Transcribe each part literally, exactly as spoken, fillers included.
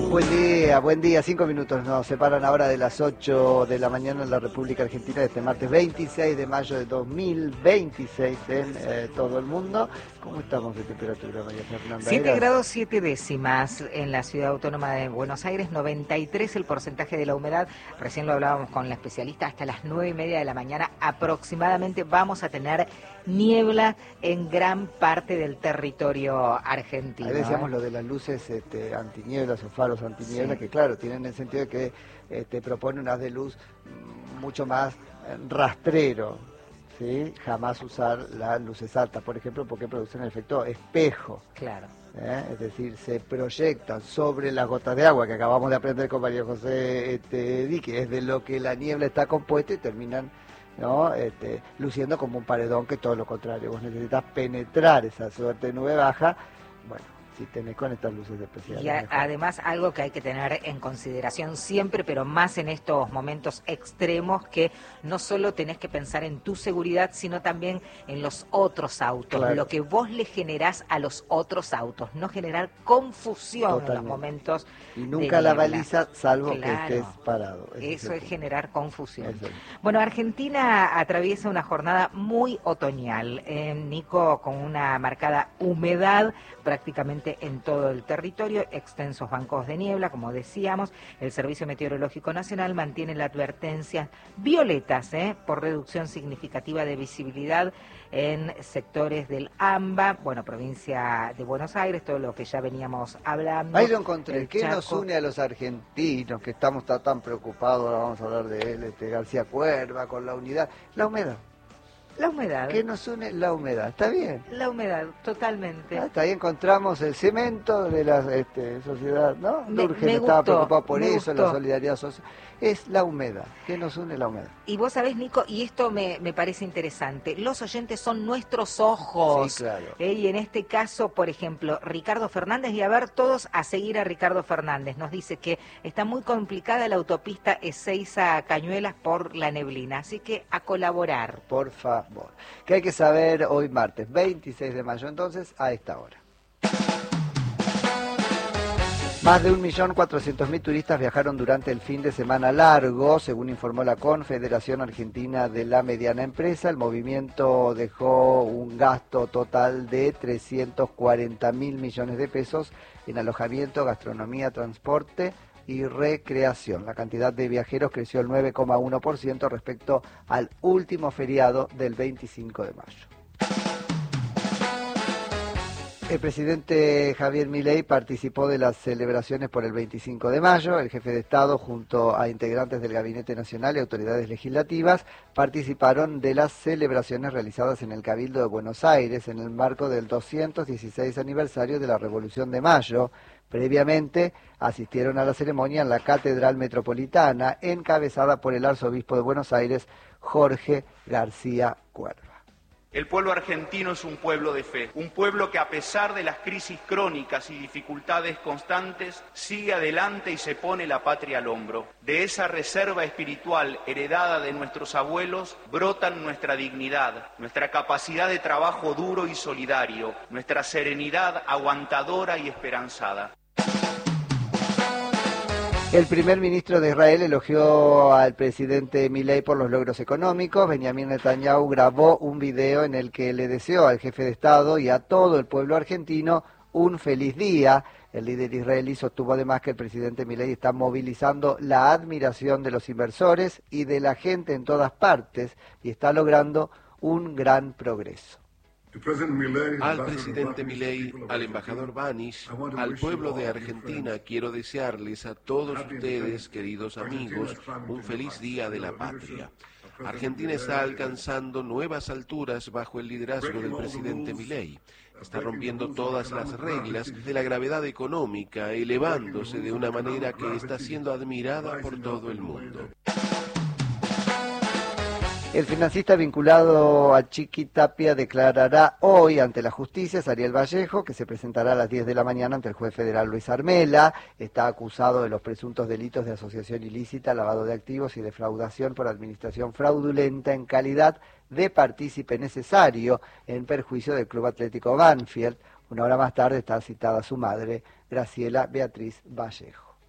Buen día, buen día. Cinco minutos nos separan ahora de las ocho de la mañana en la República Argentina de este martes veintiséis de mayo de dos mil veintiséis en eh, todo el mundo. ¿Cómo estamos de temperatura, María Fernanda? siete grados siete décimas en la ciudad autónoma de Buenos Aires, noventa y tres el porcentaje de la humedad. Recién lo hablábamos con la especialista, hasta las nueve y media de la mañana aproximadamente vamos a tener niebla en gran parte del territorio argentino. Ahí decíamos lo de las luces este, antinieblas o faros antinieblas, sí, que claro, tienen el sentido de que este, propone un haz de luz mucho más rastrero, ¿sí? Jamás usar las luces altas, por ejemplo, porque producen el efecto espejo. Claro. ¿Eh? Es decir, se proyectan sobre las gotas de agua, que acabamos de aprender con María José este, Di, que es de lo que la niebla está compuesta, y terminan, ¿no? este, luciendo como un paredón, que todo lo contrario. Vos necesitas penetrar esa suerte de nube baja, bueno, si tenés con estas luces especiales. Y a, además algo que hay que tener en consideración siempre, pero más en estos momentos extremos, que no solo tenés que pensar en tu seguridad, sino también en los otros autos, claro, lo que vos le generás a los otros autos, no generar confusión. Totalmente. En los momentos y nunca la baliza, salvo, claro, que estés parado. Ese Eso es, es generar confusión. Eso. Bueno, Argentina atraviesa una jornada muy otoñal, eh, Nico, con una marcada humedad prácticamente en todo el territorio, extensos bancos de niebla, como decíamos. El Servicio Meteorológico Nacional mantiene la advertencia violetas, ¿eh? por reducción significativa de visibilidad en sectores del AMBA, bueno, provincia de Buenos Aires, todo lo que ya veníamos hablando. Ahí lo encontré. ¿Qué nos une a los argentinos, que estamos tan, tan preocupados? Ahora vamos a hablar de él, este García Cuerva, con la unidad. La humedad. La humedad. ¿Qué nos une? La humedad. ¿Está bien? La humedad, totalmente. Hasta ahí encontramos el cemento de la este, sociedad, ¿no? Me, Lurgen me estaba gustó, preocupado por eso, gustó. La solidaridad social. Es la humedad. ¿Qué nos une? La humedad. Y vos sabés, Nico, y esto me, me parece interesante, los oyentes son nuestros ojos. Sí, claro. ¿eh? Y en este caso, por ejemplo, Ricardo Fernández, y a ver, todos a seguir a Ricardo Fernández, nos dice que está muy complicada la autopista Ezeiza Cañuelas por la neblina, así que a colaborar. Por favor. ¿Qué hay que saber hoy martes, veintiséis de mayo, entonces, a esta hora? Más de un millón cuatrocientos mil turistas viajaron durante el fin de semana largo, según informó la Confederación Argentina de la Mediana Empresa. El movimiento dejó un gasto total de trescientos cuarenta mil millones de pesos en alojamiento, gastronomía, transporte y recreación. La cantidad de viajeros creció el nueve coma uno por ciento respecto al último feriado del veinticinco de mayo. El presidente Javier Milei participó de las celebraciones por el veinticinco de mayo. El jefe de Estado, junto a integrantes del Gabinete Nacional y autoridades legislativas, participaron de las celebraciones realizadas en el Cabildo de Buenos Aires en el marco del doscientos dieciséis aniversario de la Revolución de Mayo. Previamente asistieron a la ceremonia en la Catedral Metropolitana, encabezada por el arzobispo de Buenos Aires, Jorge García Cuerva. El pueblo argentino es un pueblo de fe, un pueblo que a pesar de las crisis crónicas y dificultades constantes, sigue adelante y se pone la patria al hombro. De esa reserva espiritual heredada de nuestros abuelos brotan nuestra dignidad, nuestra capacidad de trabajo duro y solidario, nuestra serenidad aguantadora y esperanzada. El primer ministro de Israel elogió al presidente Milei por los logros económicos. Benjamín Netanyahu grabó un video en el que le deseó al jefe de Estado y a todo el pueblo argentino un feliz día. El líder israelí sostuvo además que el presidente Milei está movilizando la admiración de los inversores y de la gente en todas partes y está logrando un gran progreso. Al presidente Milei, al embajador Banish, al pueblo de Argentina, quiero desearles a todos ustedes, queridos amigos, un feliz Día de la Patria. Argentina está alcanzando nuevas alturas bajo el liderazgo del presidente Milei. Está rompiendo todas las reglas de la gravedad económica, elevándose de una manera que está siendo admirada por todo el mundo. El financista vinculado a Chiqui Tapia declarará hoy ante la justicia. Ariel Vallejo, que se presentará a las diez de la mañana ante el juez federal Luis Armela, está acusado de los presuntos delitos de asociación ilícita, lavado de activos y defraudación por administración fraudulenta en calidad de partícipe necesario en perjuicio del Club Atlético Banfield. Una hora más tarde está citada su madre, Graciela Beatriz Vallejo.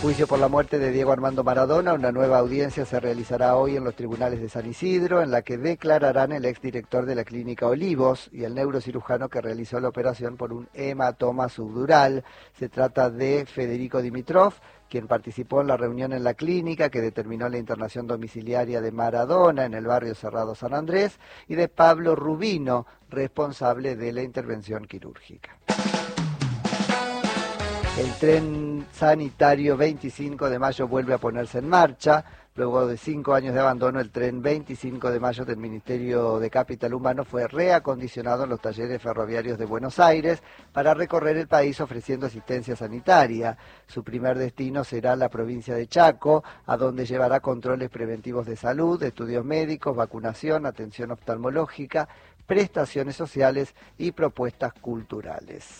Juicio por la muerte de Diego Armando Maradona. Una nueva audiencia se realizará hoy en los tribunales de San Isidro, en la que declararán el exdirector de la clínica Olivos y el neurocirujano que realizó la operación por un hematoma subdural. Se trata de Federico Dimitrov, quien participó en la reunión en la clínica que determinó la internación domiciliaria de Maradona en el barrio Cerrado San Andrés, y de Pablo Rubino, responsable de la intervención quirúrgica. El tren sanitario veinticinco de mayo vuelve a ponerse en marcha. Luego de cinco años de abandono, el tren veinticinco de mayo del Ministerio de Capital Humano fue reacondicionado en los talleres ferroviarios de Buenos Aires para recorrer el país ofreciendo asistencia sanitaria. Su primer destino será la provincia de Chaco, a donde llevará controles preventivos de salud, estudios médicos, vacunación, atención oftalmológica, prestaciones sociales y propuestas culturales.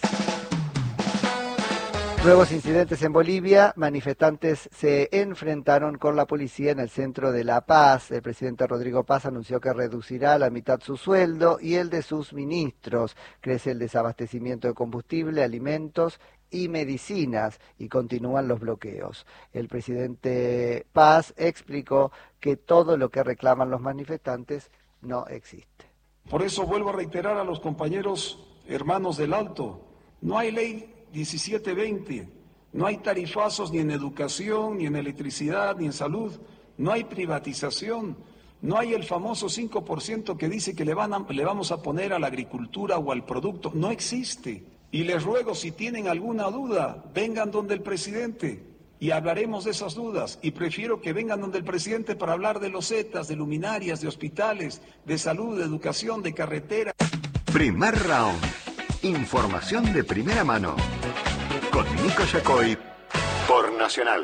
Nuevos incidentes en Bolivia. Manifestantes se enfrentaron con la policía en el centro de La Paz. El presidente Rodrigo Paz anunció que reducirá a la mitad su sueldo y el de sus ministros. Crece el desabastecimiento de combustible, alimentos y medicinas, y continúan los bloqueos. El presidente Paz explicó que todo lo que reclaman los manifestantes no existe. Por eso vuelvo a reiterar a los compañeros hermanos del Alto: no hay ley diecisiete veinte, no hay tarifazos ni en educación, ni en electricidad, ni en salud, no hay privatización, no hay el famoso cinco por ciento que dice que le, van a, le vamos a poner a la agricultura o al producto, no existe. Y les ruego, si tienen alguna duda, vengan donde el presidente y hablaremos de esas dudas, y prefiero que vengan donde el presidente para hablar de losetas, de luminarias, de hospitales, de salud, de educación, de carretera. Primer round. Información de primera mano con Nico Yacoy por Nacional.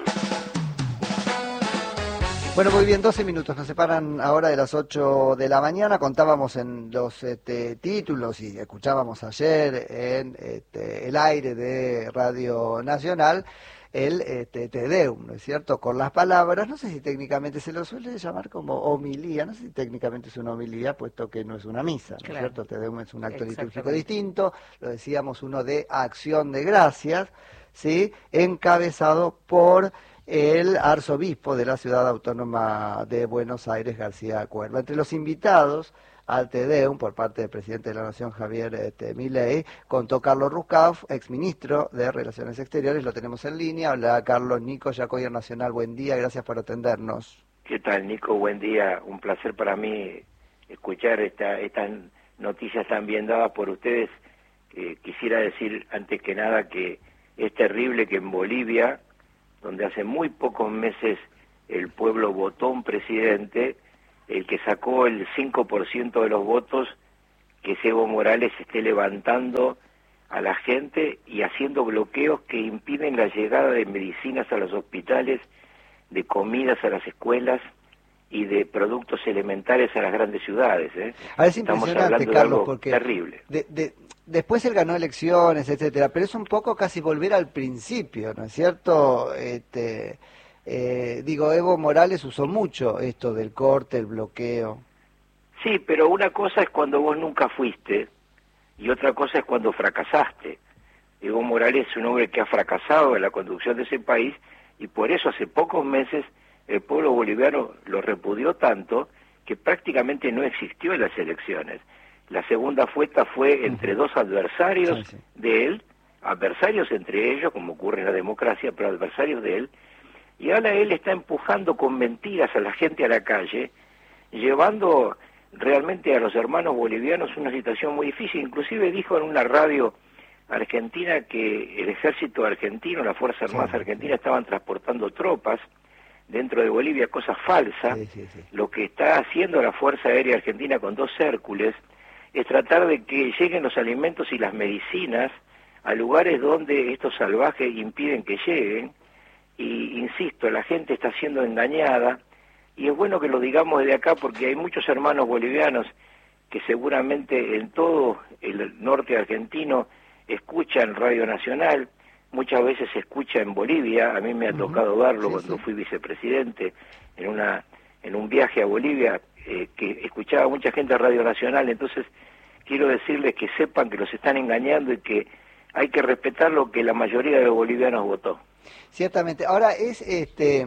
Bueno, muy bien, doce minutos nos separan ahora de las ocho de la mañana. Contábamos en los este, títulos y escuchábamos ayer en este, el aire de Radio Nacional el este, Te Deum, ¿no es cierto?, con las palabras. No sé si técnicamente se lo suele llamar como homilía, no sé si técnicamente es una homilía, puesto que no es una misa, ¿no es claro. cierto? Te Deum es un acto litúrgico distinto, lo decíamos, uno de acción de gracias, ¿sí?, encabezado por el arzobispo de la Ciudad Autónoma de Buenos Aires, García Cuerva. Entre los invitados al Te Deum, por parte del presidente de la Nación, Javier este, Milei, contó Carlos Rucauf, exministro de Relaciones Exteriores. Lo tenemos en línea. Hola, Carlos. Nico Yacoy Nacional, buen día, gracias por atendernos. ¿Qué tal, Nico? Buen día. Un placer para mí escuchar esta, estas noticias tan bien dadas por ustedes. Eh, quisiera decir, antes que nada, que es terrible que en Bolivia, donde hace muy pocos meses el pueblo votó un presidente, el que sacó el cinco por ciento de los votos, que Evo Morales esté levantando a la gente y haciendo bloqueos que impiden la llegada de medicinas a los hospitales, de comidas a las escuelas y de productos elementales a las grandes ciudades. ¿eh? A ver, es impresionante, Carlos, porque terrible. De, de, después él ganó elecciones, etcétera, pero es un poco casi volver al principio, ¿no es cierto? Este... Eh, digo, Evo Morales usó mucho esto del corte, el bloqueo. Sí, pero una cosa es cuando vos nunca fuiste y otra cosa es cuando fracasaste. Evo Morales es un hombre que ha fracasado en la conducción de ese país y por eso hace pocos meses el pueblo boliviano lo repudió tanto que prácticamente no existió en las elecciones. La segunda vuelta fue entre dos adversarios sí, sí. de él, adversarios entre ellos, como ocurre en la democracia, pero adversarios de él. Y ahora él está empujando con mentiras a la gente a la calle, llevando realmente a los hermanos bolivianos una situación muy difícil. Inclusive dijo en una radio argentina que el ejército argentino, las Fuerzas Armadas sí, argentinas sí. estaban transportando tropas dentro de Bolivia, cosa falsa. Sí, sí, sí. Lo que está haciendo la Fuerza Aérea Argentina con dos Hércules es tratar de que lleguen los alimentos y las medicinas a lugares donde estos salvajes impiden que lleguen. Y insisto, la gente está siendo engañada y es bueno que lo digamos desde acá porque hay muchos hermanos bolivianos que seguramente en todo el norte argentino escuchan Radio Nacional, muchas veces se escucha en Bolivia, a mí me ha uh-huh. tocado verlo sí, cuando sí. fui vicepresidente en una en un viaje a Bolivia, eh, que escuchaba mucha gente a Radio Nacional, entonces quiero decirles que sepan que los están engañando y que hay que respetar lo que la mayoría de los bolivianos votó. Ciertamente. Ahora es, este,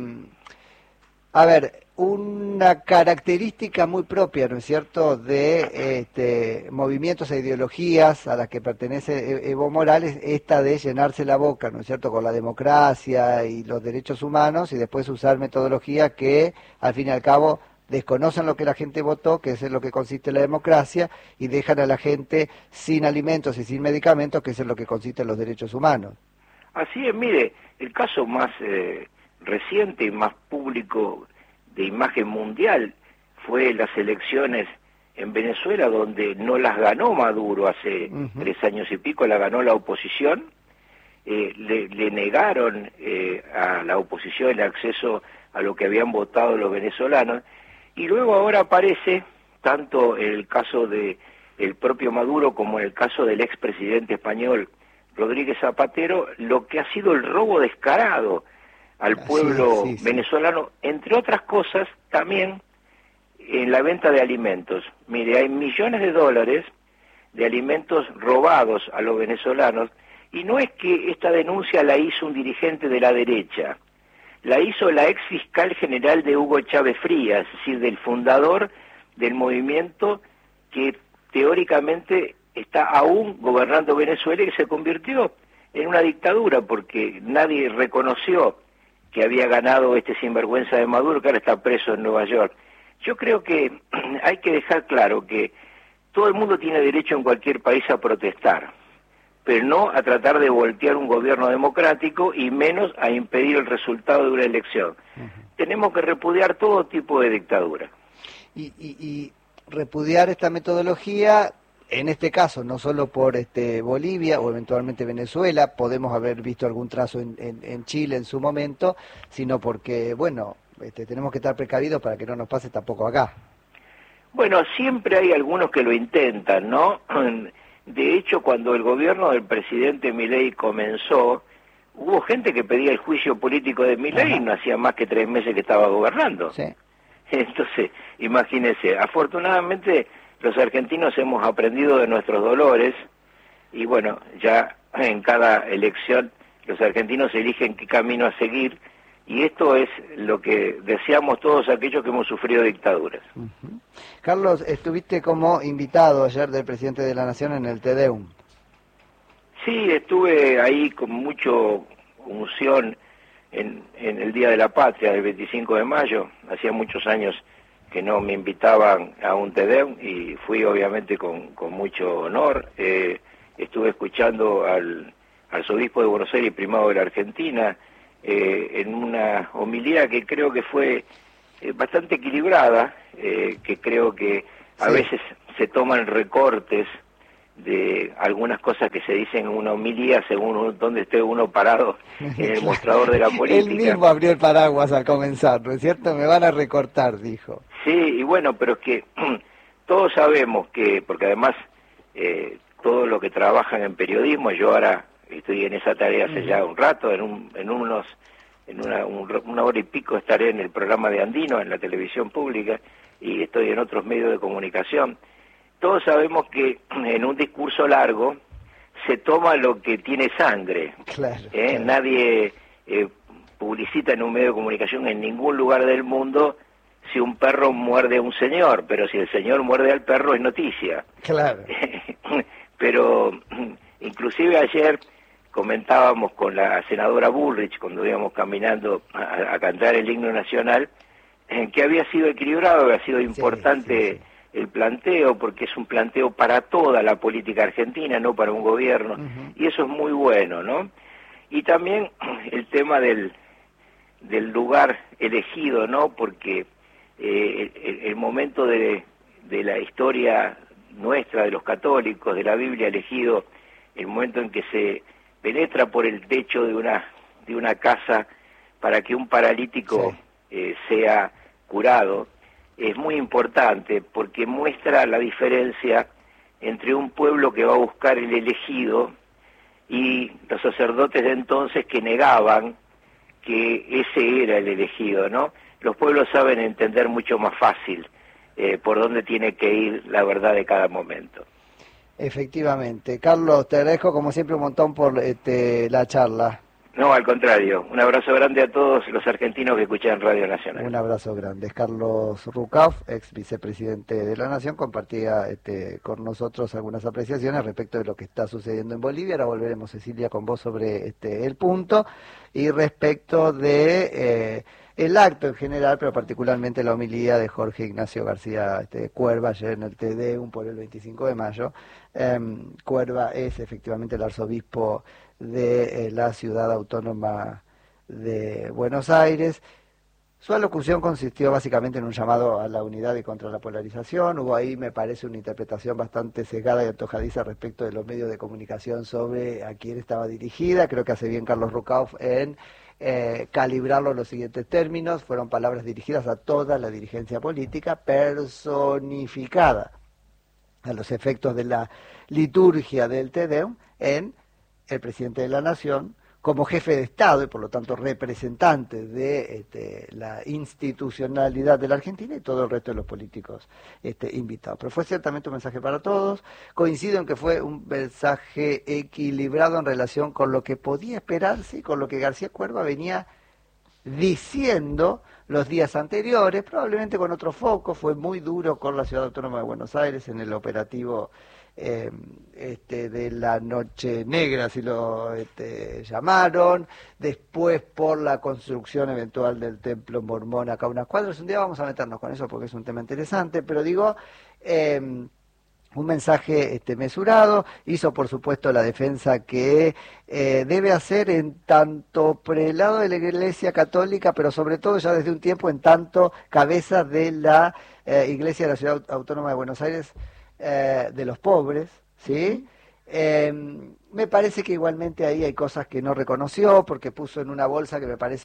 a ver, una característica muy propia, ¿no es cierto?, de este, movimientos e ideologías a las que pertenece Evo Morales, esta de llenarse la boca, ¿no es cierto?, con la democracia y los derechos humanos y después usar metodologías que, al fin y al cabo, desconocen lo que la gente votó, que es en lo que consiste la democracia, y dejan a la gente sin alimentos y sin medicamentos, que es en lo que consisten los derechos humanos. Así es, mire, el caso más eh, reciente y más público de imagen mundial fue las elecciones en Venezuela, donde no las ganó Maduro hace uh-huh. tres años y pico, la ganó la oposición, eh, le, le negaron eh, a la oposición el acceso a lo que habían votado los venezolanos, y luego ahora aparece, tanto en el caso de el propio Maduro como en el caso del expresidente español Rodríguez Zapatero, lo que ha sido el robo descarado al pueblo sí, sí, sí. venezolano, entre otras cosas, también en la venta de alimentos. Mire, hay millones de dólares de alimentos robados a los venezolanos, y no es que esta denuncia la hizo un dirigente de la derecha, la hizo la ex fiscal general de Hugo Chávez Frías, es decir, del fundador del movimiento que teóricamente está aún gobernando Venezuela y que se convirtió en una dictadura porque nadie reconoció que había ganado este sinvergüenza de Maduro, que ahora está preso en Nueva York. Yo creo que hay que dejar claro que todo el mundo tiene derecho en cualquier país a protestar, pero no a tratar de voltear un gobierno democrático y menos a impedir el resultado de una elección. Uh-huh. Tenemos que repudiar todo tipo de dictadura. Y, y, y repudiar esta metodología, en este caso, no solo por este Bolivia o eventualmente Venezuela, podemos haber visto algún trazo en, en, en Chile en su momento, sino porque, bueno, este, tenemos que estar precavidos para que no nos pase tampoco acá. Bueno, siempre hay algunos que lo intentan, ¿no? De hecho, cuando el gobierno del presidente Milei comenzó, hubo gente que pedía el juicio político de Milei y no hacía más que tres meses que estaba gobernando. Sí. Entonces, imagínense, afortunadamente los argentinos hemos aprendido de nuestros dolores y bueno, ya en cada elección los argentinos eligen qué camino a seguir y esto es lo que deseamos todos aquellos que hemos sufrido dictaduras. Uh-huh. Carlos, estuviste como invitado ayer del presidente de la Nación en el Te Deum. Sí, estuve ahí con mucho unción en, en el Día de la Patria, el veinticinco de mayo. Hacía muchos años que no me invitaban a un Te Deum y fui obviamente con, con mucho honor. Eh, estuve escuchando al arzobispo de Buenos Aires y primado de la Argentina eh, en una homilía que creo que fue eh, bastante equilibrada, eh, que creo que a sí. veces se toman recortes de algunas cosas que se dicen en una homilía según donde esté uno parado en el mostrador de la política. Él mismo abrió el paraguas al comenzar, ¿no es cierto? Me van a recortar, dijo. Sí, y bueno, pero es que todos sabemos que, porque además eh, todos los que trabajan en periodismo, yo ahora estoy en esa tarea hace uh-huh. ya un rato, en, un, en unos en una, un, una hora y pico estaré en el programa de Andino, en la televisión pública, y estoy en otros medios de comunicación. Todos sabemos que en un discurso largo se toma lo que tiene sangre. Claro, ¿eh? claro. Nadie eh, publicita en un medio de comunicación en ningún lugar del mundo si un perro muerde a un señor, pero si el señor muerde al perro es noticia. Claro. Pero inclusive ayer comentábamos con la senadora Bullrich cuando íbamos caminando a, a cantar el himno nacional, en que había sido equilibrado, había sido importante... Sí, sí, sí. el planteo, porque es un planteo para toda la política argentina, no para un gobierno, uh-huh. y eso es muy bueno, ¿no? Y también el tema del, del lugar elegido, ¿no? Porque eh, el, el momento de, de la historia nuestra, de los católicos, de la Biblia elegido, el momento en que se penetra por el techo de una, de una casa para que un paralítico sí. eh, sea curado, es muy importante porque muestra la diferencia entre un pueblo que va a buscar el elegido y los sacerdotes de entonces que negaban que ese era el elegido, ¿no? Los pueblos saben entender mucho más fácil eh, por dónde tiene que ir la verdad de cada momento. Efectivamente. Carlos, te agradezco como siempre un montón por este, la charla. No, al contrario. Un abrazo grande a todos los argentinos que escuchan Radio Nacional. Un abrazo grande. Es Carlos Rucauf, ex vicepresidente de la Nación, compartía este, con nosotros algunas apreciaciones respecto de lo que está sucediendo en Bolivia. Ahora volveremos, Cecilia, con vos sobre este el punto y respecto de eh, el acto en general, pero particularmente la homilía de Jorge Ignacio García este, Cuerva ayer en el Te Deum por el veinticinco de mayo. Eh, Cuerva es efectivamente el arzobispo de eh, la ciudad autónoma de Buenos Aires. Su alocución consistió básicamente en un llamado a la unidad y contra la polarización. Hubo ahí, me parece, una interpretación bastante sesgada y antojadiza respecto de los medios de comunicación sobre a quién estaba dirigida. Creo que hace bien Carlos Rucauf en eh, calibrarlo en los siguientes términos. Fueron palabras dirigidas a toda la dirigencia política, personificada a los efectos de la liturgia del Te Deum en el presidente de la Nación, como jefe de Estado y por lo tanto representante de este, la institucionalidad de la Argentina y todo el resto de los políticos este, invitados. Pero fue ciertamente un mensaje para todos. Coincido en que fue un mensaje equilibrado en relación con lo que podía esperarse y con lo que García Cuerva venía diciendo los días anteriores, probablemente con otro foco. Fue muy duro con la Ciudad Autónoma de Buenos Aires en el operativo Eh, este, de la Noche Negra, así lo este, llamaron, después por la construcción eventual del templo mormón acá a unas cuadras. Un día vamos a meternos con eso porque es un tema interesante, pero digo, eh, un mensaje este, mesurado. Hizo por supuesto la defensa que eh, debe hacer en tanto prelado de la Iglesia Católica, pero sobre todo ya desde un tiempo en tanto cabeza de la eh, Iglesia de la Ciudad Autónoma de Buenos Aires, Eh, de los pobres, ¿sí? Eh, me parece que igualmente ahí hay cosas que no reconoció, porque puso en una bolsa que me parece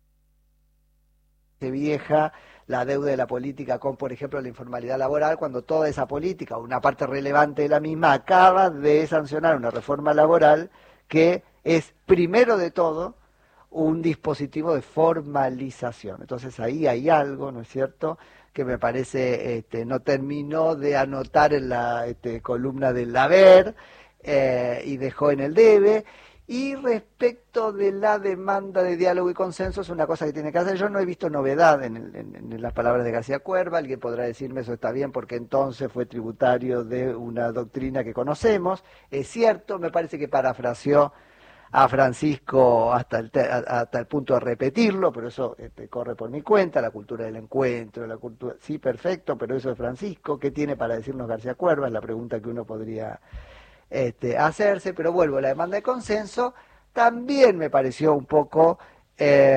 vieja la deuda de la política con, por ejemplo, la informalidad laboral, cuando toda esa política, una parte relevante de la misma, acaba de sancionar una reforma laboral que es, primero de todo, un dispositivo de formalización. Entonces ahí hay algo, ¿no es cierto?, que me parece este, no terminó de anotar en la este, columna del haber eh, y dejó en el debe. Y respecto de la demanda de diálogo y consenso, es una cosa que tiene que hacer. Yo no he visto novedad en, el, en, en las palabras de García Cuerva. Alguien podrá decirme eso está bien porque entonces fue tributario de una doctrina que conocemos. Es cierto, me parece que parafraseó a Francisco hasta el, te, hasta el punto de repetirlo, pero eso este, corre por mi cuenta, la cultura del encuentro, la cultura, sí, perfecto, pero eso es Francisco. ¿Qué tiene para decirnos García Cuerva? Es la pregunta que uno podría este, hacerse, pero vuelvo, la demanda de consenso también me pareció un poco eh,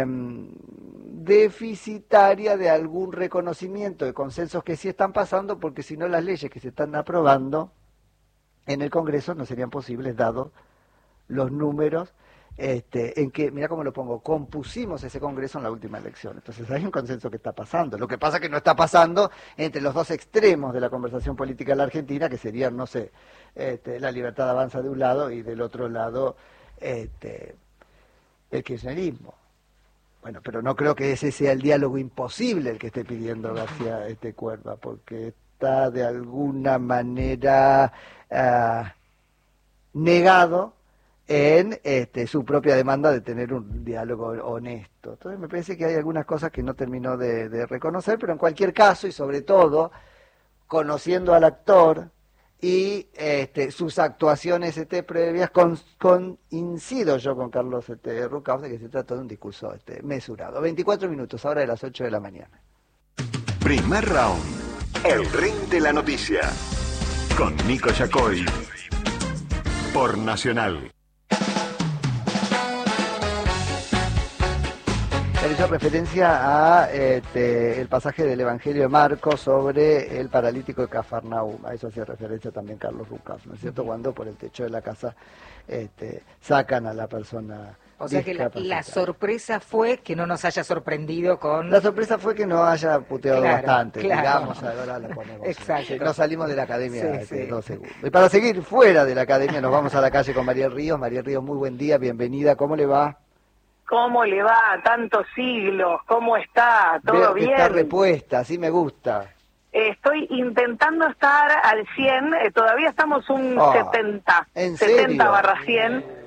deficitaria de algún reconocimiento de consensos que sí están pasando, porque si no las leyes que se están aprobando en el Congreso no serían posibles dado los números este, en que, mira cómo lo pongo, compusimos ese Congreso en la última elección. Entonces hay un consenso que está pasando. Lo que pasa es que no está pasando entre los dos extremos de la conversación política de la Argentina, que serían, no sé, este, la libertad avanza de un lado y del otro lado este, el kirchnerismo. Bueno, pero no creo que ese sea el diálogo imposible el que esté pidiendo García este, Cuerva, porque está de alguna manera uh, negado en este, su propia demanda de tener un diálogo honesto. Entonces me parece que hay algunas cosas que no terminó de, de reconocer, pero en cualquier caso, y sobre todo, conociendo al actor y este, sus actuaciones este, previas, con, con incido yo con Carlos este, Rucauf de que se trata de un discurso este, mesurado. veinticuatro minutos, ahora de las ocho de la mañana. Primer round, el ring de la noticia, con Nico Yacoy, por Nacional. Hizo referencia a este, el pasaje del Evangelio de Marcos sobre el paralítico de Cafarnaúm. A eso hacía referencia también Carlos Rucauf, ¿no es cierto? Cuando por el techo de la casa este, sacan a la persona. O sea que la, la sorpresa fue que no nos haya sorprendido con... La sorpresa fue que no haya puteado claro, bastante, claro. digamos, ahora la ponemos. Exacto. No salimos de la academia sí, este, sí. dos segundos. Y para seguir fuera de la academia nos vamos a la calle con Mariel Ríos. Mariel Ríos, muy buen día, bienvenida, ¿cómo le va? ¿Cómo le va? Tantos siglos, ¿cómo está? ¿Todo Veo que bien? está repuesta, así me gusta. Estoy intentando estar al cien, eh, todavía estamos un Oh, setenta, ¿en setenta serio? barra cien.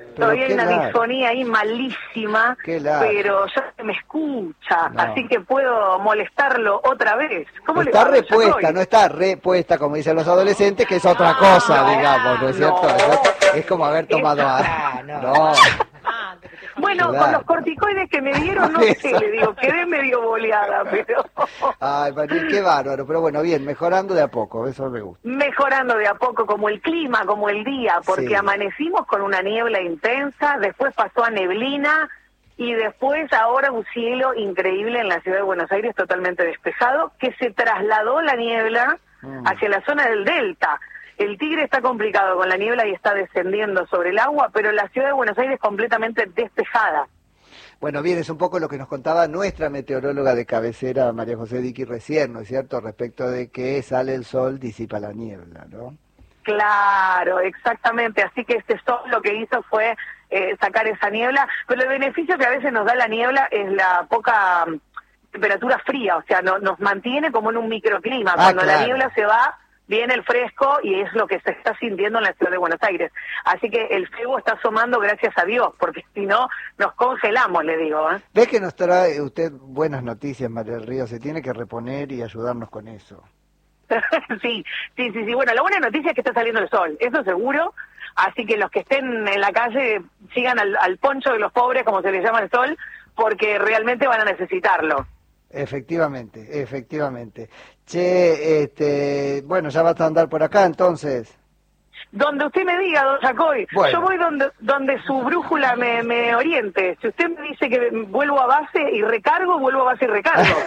Todavía hay una largo. disfonía ahí malísima, pero ya se me escucha, no. así que puedo molestarlo otra vez. ¿Cómo está le va, repuesta, no está repuesta, como dicen los adolescentes, que es otra cosa, no, digamos, ¿no es cierto? No. Es como haber tomado algo. No. no. Bueno, claro. Con los corticoides que me dieron, no sé, le digo, quedé medio boleada, pero... Ay, María, qué bárbaro, pero bueno, bien, mejorando de a poco, eso me gusta. Mejorando de a poco, como el clima, como el día, porque sí. amanecimos con una niebla intensa, después pasó a neblina, y después ahora un cielo increíble en la ciudad de Buenos Aires, totalmente despejado, que se trasladó la niebla mm. hacia la zona del Delta. El Tigre está complicado con la niebla y está descendiendo sobre el agua, pero la ciudad de Buenos Aires completamente despejada. Bueno, bien, es un poco lo que nos contaba nuestra meteoróloga de cabecera, María José Diqui, recién, ¿no es cierto?, respecto de que sale el sol, disipa la niebla, ¿no? Claro, exactamente, así que este sol lo que hizo fue eh, sacar esa niebla, pero el beneficio que a veces nos da la niebla es la poca um, temperatura fría, o sea, no, nos mantiene como en un microclima, ah, cuando claro. la niebla se va... viene el fresco y es lo que se está sintiendo en la ciudad de Buenos Aires. Así que el cebo está asomando gracias a Dios, porque si no, nos congelamos, le digo. ¿eh? ¿Ves que nos trae usted buenas noticias, María del Río? Se tiene que reponer y ayudarnos con eso. sí, sí, sí, sí. Bueno, la buena noticia es que está saliendo el sol, eso seguro. Así que los que estén en la calle sigan al, al poncho de los pobres, como se les llama el sol, porque realmente van a necesitarlo. Efectivamente, efectivamente. Che, este, bueno, ya vas a andar por acá entonces. Donde usted me diga, don Jacoy, bueno. Yo voy donde donde su brújula me, me oriente. Si usted me dice que vuelvo a base y recargo, vuelvo a base y recargo.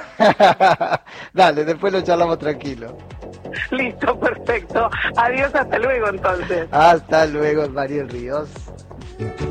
Dale, después lo charlamos tranquilo. Listo, perfecto. Adiós, hasta luego entonces. Hasta luego, María Ríos.